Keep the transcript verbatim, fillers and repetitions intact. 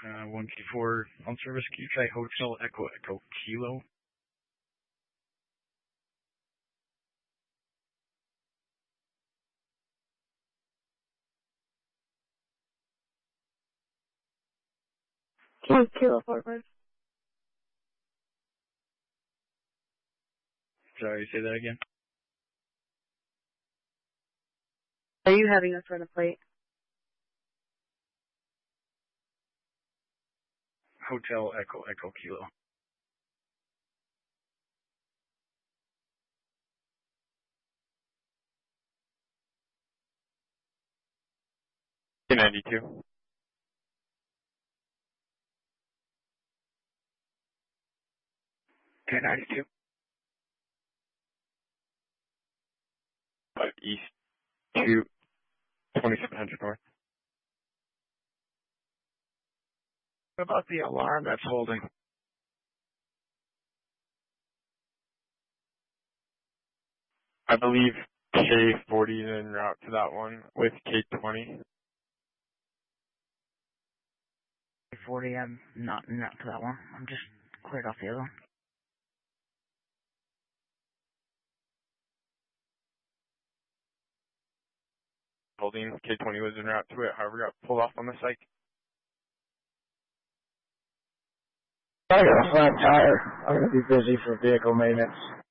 Uh, one two four on service. Can you try Hotel Echo Echo Kilo? One kilo forward. Sorry, say that again. Are you having us run a plate? Hotel Echo Echo Kilo. K ninety-two. K ninety-two. Five East two twenty-seven hundred North. What about the alarm that's holding? I believe K forty is en route to that one with K twenty. K forty, I'm not not to that one. I'm just cleared off the other one. Holding K twenty was en route to it, however got pulled off on the site. I got a flat tire. I'm going to be busy for vehicle maintenance.